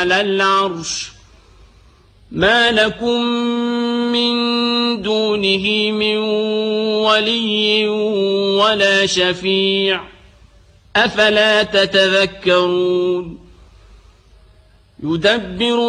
على العرش ما لكم من دونه من ولي ولا شفيع أفلا تتذكرون يدبر